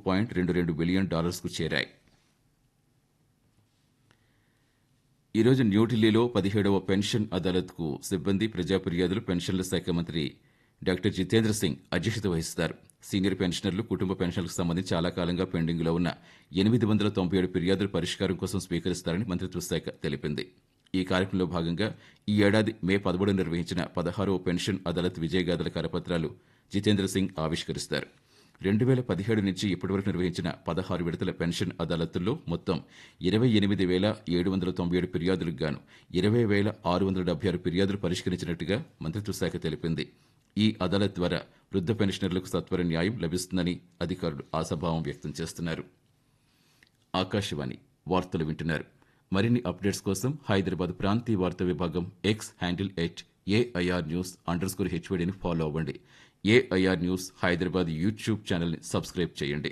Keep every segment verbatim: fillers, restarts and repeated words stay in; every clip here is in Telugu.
పాయింట్ రెండు రెండు బిలియన్ డాలర్స్కు చేరాయి. ఈరోజు న్యూఢిల్లీలో పదిహేడవ పెన్షన్ అదాలత్కు సిబ్బంది, ప్రజా ఫిర్యాదులు, పెన్షన్ల శాఖ మంత్రి డాక్టర్ జితేంద్ర సింగ్ అధ్యక్షత వహిస్తారు. సీనియర్ పెన్షనర్లు, కుటుంబ పెన్షన్లకు సంబంధించి చాలా కాలంగా పెండింగ్లో ఉన్న ఎనిమిది వందల తొంభై ఏడు ఫిర్యాదుల పరిష్కారం కోసం స్వీకరిస్తారని మంత్రిత్వ శాఖ తెలిపింది. ఈ కార్యక్రమంలో భాగంగా ఈ ఏడాది మే పదమూడున నిర్వహించిన పదహారవ పెన్షన్ అదాలత్ విజయగాథల కరపత్రాలు జితేంద్ర సింగ్ ఆవిష్కరిస్తారు. రెండు వేల పదిహేడు నుంచి ఇప్పటివరకు నిర్వహించిన పదహారు విడతల పెన్షన్ అదాలత్ల్లో మొత్తం ఇరవై ఎనిమిది వేల ఏడు వందల తొంభై ఏడు ఫిర్యాదులకు గాను ఇరవై వేల ఆరు వందల డెబ్బై ఆరు ఫిర్యాదులు పరిష్కరించినట్టుగా మంత్రిత్వ శాఖ తెలిపింది. ఈ అదాలత్ ద్వారా వృద్ధ పెన్షనర్లకు సత్వర న్యాయం లభిస్తుందని అధికారులు ఆశాభావం వ్యక్తం చేస్తున్నారు. ఆకాశవాణి వార్తలు వింటున్నారు. మరిన్ని అప్డేట్స్ కోసం హైదరాబాద్ ప్రాంతీయ వార్తా విభాగం X handle at AIR news under score హెచ్వైడీని follow అవ్వండి. ఏఐఆర్ న్యూస్ హైదరాబాద్ యూట్యూబ్ ఛానల్ని సబ్స్క్రైబ్ చేయండి.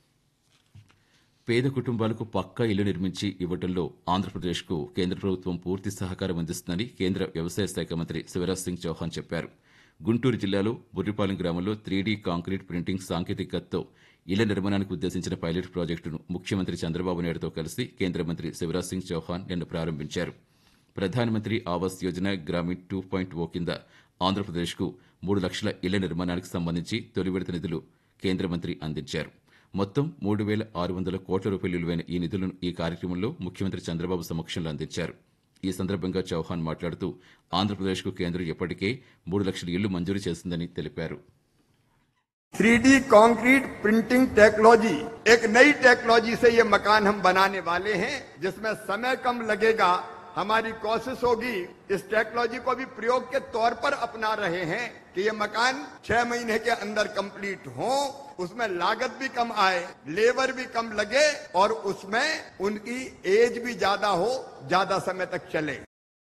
పేద కుటుంబాలకు పక్కా ఇల్లు నిర్మించి ఇవ్వడంలో ఆంధ్రప్రదేశ్కు కేంద్ర ప్రభుత్వం పూర్తి సహకారం అందిస్తుందని కేంద్ర వ్యవసాయ శాఖ మంత్రి శివరాజ్ సింగ్ చౌహాన్ చెప్పారు. గుంటూరు జిల్లాలో బుర్రిపాలెం గ్రామంలో త్రీడీ కాంక్రీట్ ప్రింటింగ్ సాంకేతికతతో ఇళ్ల నిర్మాణానికి ఉద్దేశించిన పైలట్ ప్రాజెక్టును ముఖ్యమంత్రి చంద్రబాబు నాయుడుతో కలిసి కేంద్ర మంత్రి శివరాజ్ సింగ్ చౌహాన్ నిన్న ప్రారంభించారు. ప్రధానమంత్రి ఆవాస్ యోజన గ్రామీణ్ టూ పాయింట్ ఓ కింద ఆంధ్రప్రదేశ్కు మూడు లక్షల ఇళ్ల నిర్మాణానికి సంబంధించి తొలి విడత నిధులు కేంద్ర మంత్రి అందించారు. మొత్తం మూడు వేల ఆరు వందల కోట్ల రూపాయలు విలువైన ఈ నిధులను ఈ కార్యక్రమంలో ముఖ్యమంత్రి చంద్రబాబు సమక్షంలో అందించారు. ఈ సందర్భంగా చౌహాన్ మాట్లాడుతూ ఆంధ్రప్రదేశ్కు కేంద్రం ఇప్పటికే మూడు లక్షల ఇళ్లు మంజూరు చేసిందని తెలిపారు. Three D concrete printing technology एक नई टेक्नोलॉजी से ये मकान हम बनाने वाले हैं, जिसमें समय कम लगेगा. हमारी कोशिश होगी इस टेक्नोलॉजी को भी प्रयोग के तौर पर अपना रहे हैं कि ये मकान छह महीने के अंदर कंप्लीट हो, उसमें लागत भी कम आए, लेबर भी कम लगे और उसमें उनकी एज भी ज्यादा हो, ज्यादा समय तक चले.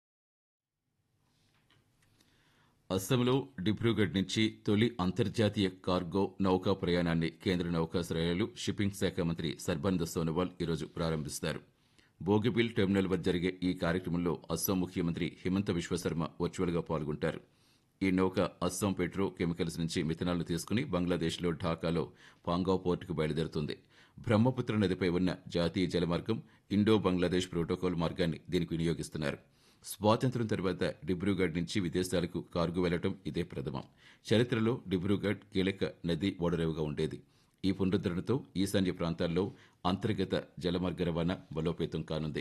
అస్సాంలో డిబ్రూగఢ్ నుంచి తొలి అంతర్జాతీయ కార్గో నౌకా ప్రయాణాన్ని కేంద్ర నౌకాశ్రయాలు, షిప్పింగ్ శాఖ మంత్రి సర్బానంద్ సోనోవాల్ ఈరోజు ప్రారంభిస్తారు. బోగిబిల్ టెర్మినల్ వద్ద జరిగే ఈ కార్యక్రమంలో అస్సాం ముఖ్యమంత్రి హిమంత విశ్వశర్మ వర్చువల్గా పాల్గొంటారు. ఈ నౌక అస్సాం పెట్రో కెమికల్స్ నుంచి మిథనాల్ను తీసుకుని బంగ్లాదేశ్లో ఢాకాలో పాంగావ్ పోర్టుకు బయలుదేరుతుంది. బ్రహ్మపుత్ర నదిపై ఉన్న జాతీయ జలమార్గం ఇండో బంగ్లాదేశ్ ప్రోటోకాల్ మార్గాన్ని దీనికి వినియోగిస్తున్నారు. స్వాతంత్ర్యం తర్వాత డిబ్రూగఢ్ నుంచి విదేశాలకు కార్గో వెళ్లడం ఇదే ప్రథమం. చరిత్రలో డిబ్రూగఢ్ కీలక నది ఓడరేవుగా ఉండేది. ఈ పునరుద్ధరణతో ఈశాన్య ప్రాంతాల్లో అంతర్గత జలమార్గ రవాణా బలోపేతం కానుంది.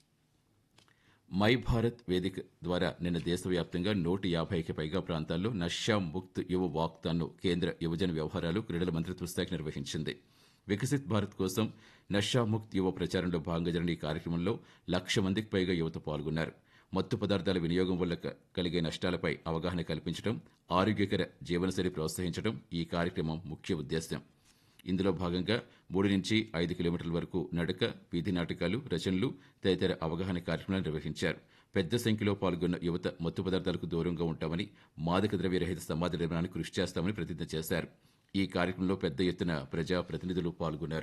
మై భారత్ వేదిక ద్వారా నిన్న దేశవ్యాప్తంగా నూట యాభైకి పైగా ప్రాంతాల్లో నషా ముక్త్ యువ వాక్థాన్ను కేంద్ర యువజన వ్యవహారాలు, క్రీడల మంత్రిత్వ శాఖ నిర్వహించింది. వికసిత్ భారత్ కోసం నషా ముక్త్ యువ ప్రచారంలో భాగంగా జరిగిన ఈ కార్యక్రమంలో లక్ష మందికి పైగా యువత పాల్గొన్నారు. మత్తు పదార్థాల వినియోగం వల్ల కలిగే నష్టాలపై అవగాహన కల్పించడం, ఆరోగ్యకర జీవనశైలి ప్రోత్సహించడం ఈ కార్యక్రమం ముఖ్య ఉద్దేశం. ఇందులో భాగంగా మూడు నుంచి ఐదు కిలోమీటర్ల వరకు నడక, వీధి నాటకాలు, రచనలు తదితర అవగాహన కార్యక్రమాలు నిర్వహించారు. పెద్ద సంఖ్యలో పాల్గొన్న యువత మత్తు పదార్థాలకు దూరంగా ఉంటామని, మాదక ద్రవ్య రహిత సమాజ నిర్మాణానికి కృషి చేస్తామని ప్రతిజ్ఞ చేశారు. ఈ కార్యక్రమంలో పెద్ద ఎత్తున ప్రజా ప్రతినిధులు పాల్గొన్నారు.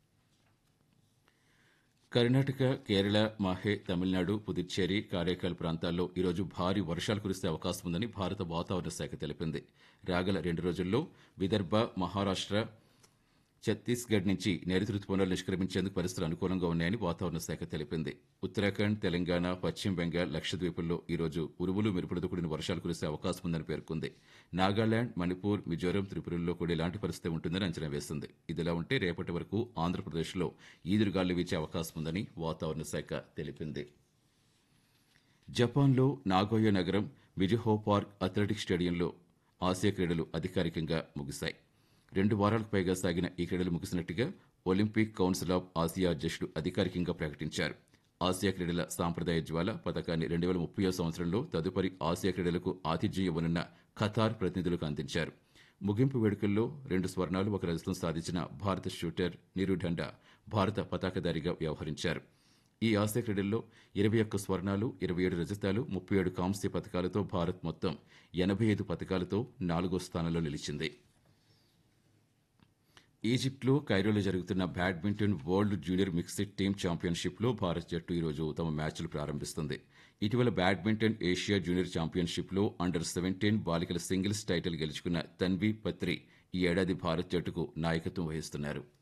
కర్ణాటక, కేరళ, మాహే, తమిళనాడు, పుదుచ్చేరి, కారైకాల్ ప్రాంతాల్లో ఈరోజు భారీ వర్షాలు కురిసే అవకాశం ఉందని భారత వాతావరణ శాఖ తెలిపింది. రాగల రెండు రోజుల్లో విదర్భ, మహారాష్ట్ర, ఛత్తీస్గఢ్ నుంచి నైరుతి రుతుపవనాలు నిష్క్రమించేందుకు పరిస్థితులు అనుకూలంగా ఉన్నాయని వాతావరణ శాఖ తెలిపింది. ఉత్తరాఖండ్, తెలంగాణ, పశ్చిమ బెంగాల్, లక్షద్వీపుల్లో ఈరోజు ఉరుములు, మెరుపులతో కూడిన వర్షాలు కురిసే అవకాశం ఉందని పేర్కొంది. నాగాలాండ్, మణిపూర్, మిజోరం, త్రిపురల్లో కూడా ఇలాంటి పరిస్థితి ఉంటుందని అంచనా వేసింది. ఇదిలా ఉంటే రేపటి వరకు ఆంధ్రప్రదేశ్లో ఈదురుగాలు వీచే అవకాశం ఉందని వాతావరణ శాఖ తెలిపింది. జపాన్లో నాగోయో నగరం మిజుహో పార్క్ అథ్లెటిక్స్ స్టేడియంలో ఆసియా క్రీడలు అధికారికంగా ముగిశాయి. రెండు వారాలకు పైగా సాగిన ఈ క్రీడలు ముగిసినట్టుగా ఒలింపిక్ కౌన్సిల్ ఆఫ్ ఆసియా అధ్యక్షుడు అధికారికంగా ప్రకటించారు. ఆసియా క్రీడల సాంప్రదాయ జ్వాల పథకాన్ని రెండు వేల ముప్పై సంవత్సరంలో తదుపరి ఆసియా క్రీడలకు ఆతిథ్యం ఇవ్వనున్న ఖతార్ ప్రతినిధులకు అందించారు. ముగింపు వేడుకల్లో రెండు స్వర్ణాలు, ఒక రజతం సాధించిన భారత షూటర్ నీరు ఢండా భారత పతాకధారిగా వ్యవహరించారు. ఈ ఆసియా క్రీడల్లో ఇరవై ఒక్క స్వర్ణాలు, ఇరవై ఏడు రజతాలు, ముప్పై ఏడు కాంస్య పథకాలతో భారత్ మొత్తం ఎనభై ఐదు పథకాలతో నాలుగో స్థానంలో నిలిచింది. ఈజిప్ట్లో కైరోలో జరుగుతున్న badminton world junior mixed team ఛాంపియన్షిప్లో Bharat జట్టు ఈరోజు తమ మ్యాచ్లు ప్రారంభిస్తుంది. ఇటీవల badminton Asia junior ఛాంపియన్షిప్లో under seventeen బాలికల సింగిల్స్ టైటిల్ గెలుచుకున్న తన్వీ పత్రి ఈ ఏడాది భారత్ జట్టుకు నాయకత్వం వహిస్తున్నారు.